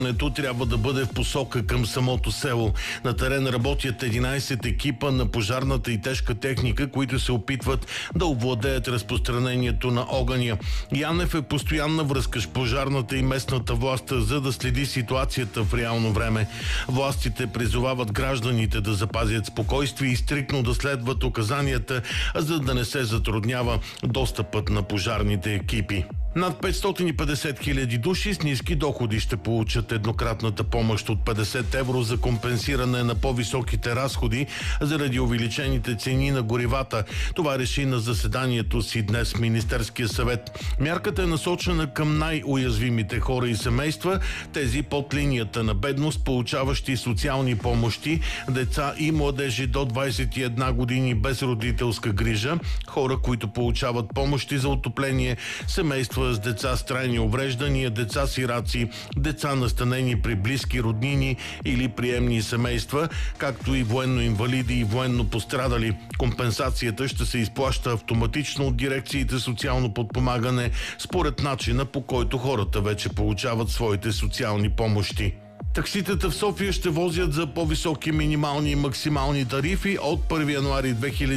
трябва да бъде в посока към самото село. На терен работят 11 екипа на пожарната и тежка техника, които се опитват да овладеят разпространението на огъня. Янев е постоянна връзка с пожарната и местната власт, за да следи ситуацията в реално време. Властите призовават гражданите да запазят спокойствие и стриктно да следват указанията, за да не се затруднява достъпът на пожарните екипи. Над 550 хиляди души с ниски доходи ще получат еднократната помощ от 50 евро за компенсиране на по-високите разходи заради увеличените цени на горивата. Това реши на заседанието си днес Министерския съвет. Мярката е насочена към най-уязвимите хора и семейства, тези под линията на бедност, получаващи социални помощи, деца и младежи до 21 години без родителска грижа, хора, които получават помощи за отопление, семейства с деца с трайни увреждания, деца-сираци, деца настанени при близки роднини или приемни семейства, както и военно-инвалиди и военно пострадали. Компенсацията ще се изплаща автоматично от дирекциите социално подпомагане според начина, по който хората вече получават своите социални помощи. Такситата в София ще возят за по-високи минимални и максимални тарифи от 1 януари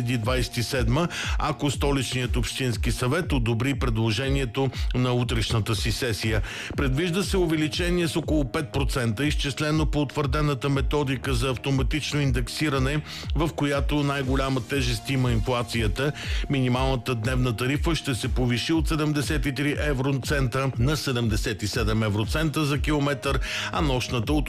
2027, ако столичният общински съвет одобри предложението на утрешната си сесия. Предвижда се увеличение с около 5%, изчислено по утвърдената методика за автоматично индексиране, в която най-голяма тежест има инфлацията. Минималната дневна тарифа ще се повиши от 73 евроцента на 77 евроцента за километър, а нощната от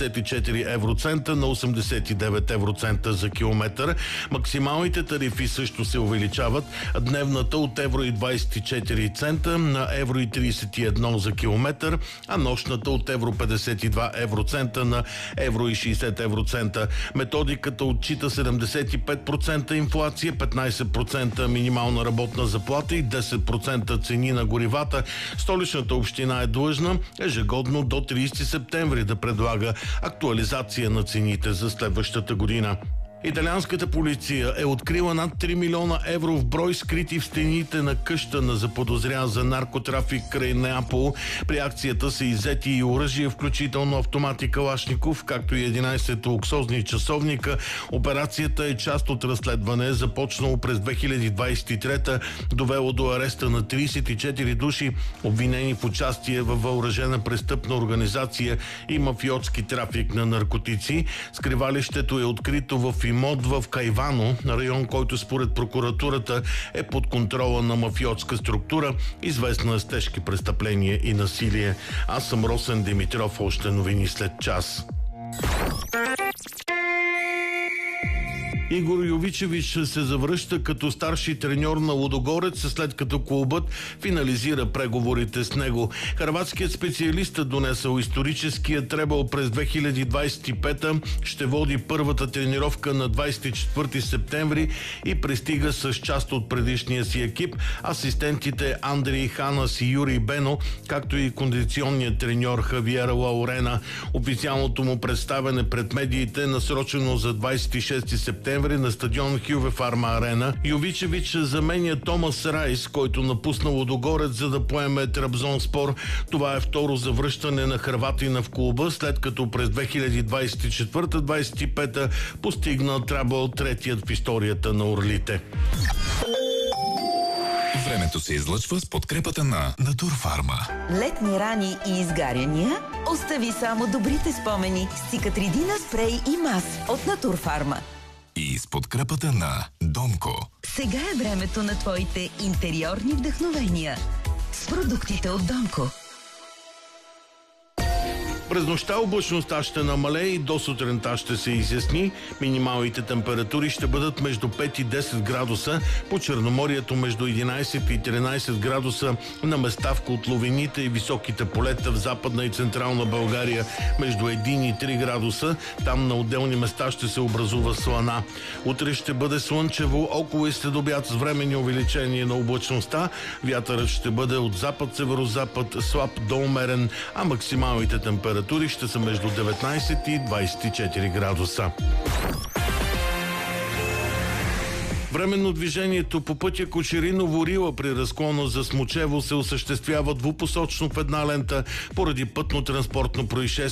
84 евроцента на 89 евроцента за километър. Максималните тарифи също се увеличават. Дневната от евро и 24 цента на евро и 31 за километър, а нощната от евро 52 евроцента на евро и 60 евроцента. Методиката отчита 75% инфлация, 15% минимална работна заплата и 10% цени на горивата. Столичната община е длъжна ежегодно до 30 септември да предлага актуализация на цените за следващата година. Италианската полиция е открила над 3 милиона евро в брой скрити в стените на къща на заподозрян за наркотрафик край Неапол. При акцията са иззети и оръжие, включително автомати Калашников, както и 11 луксозни часовника. Операцията е част от разследване, започнало през 2023, довело до ареста на 34 души, обвинени в участие във въоръжена престъпна организация и мафиотски трафик на наркотици. Скривалището е открито в имот в Кайвано, район, който според прокуратурата е под контрола на мафиотска структура, известна с тежки престъпления и насилие. Аз съм Росен Димитров, още новини след час. Игор Йовичевич се завръща като старши треньор на Лудогорец, след като клубът финализира преговорите с него. Хърватският специалист донесъл историческия требъл през 2025-та, ще води първата тренировка на 24 септември и пристига с част от предишния си екип. Асистентите Андрей Ханас и Юрий Бено, както и кондиционният треньор Хавиер Лаурена. Официалното му представяне пред медиите е насрочено за 26 септември на стадион Хюве Фарма Арена. Йовичевич заменя Томас Райс, който напусна Лудогорец, за да поеме Трабзонспор. Това е второ завръщане на хърватина в клуба, след като през 2024-25 постигна трабъл, третият в историята на орлите. Времето се излъчва с подкрепата на Натурфарма. Летни рани и изгаряния? Остави само добрите спомени с Цикатридина спрей и мас от Натурфарма. И с подкрепата на Домко. Сега е времето на твоите интериорни вдъхновения с продуктите от Домко. През нощта облачността ще намалее и до сутринта ще се изясни. Минималните температури ще бъдат между 5 и 10 градуса, по Черноморието между 11 и 13 градуса, на места в котловините и високите полета в Западна и Централна България между 1 и 3 градуса. Там на отделни места ще се образува слана. Утре ще бъде слънчево около и следобед с временни увеличения на облачността. Вятърът ще бъде от запад-северозапад, слаб до умерен, а максималните температури ще са между 19 и 24 градуса. Временно движението по пътя Кочериново-Рила при разклона за Смучево се осъществява двупосочно в една лента поради пътно-транспортно происшествие.